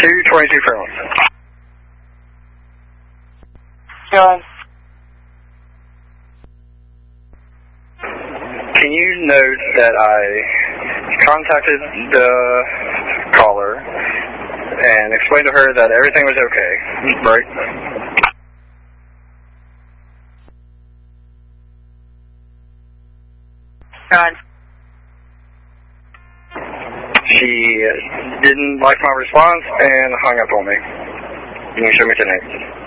222 Fairmont. John. Can you note that I contacted the caller and explained to her that everything was okay, right? John. She didn't like my response and hung up on me. You can show me tonight.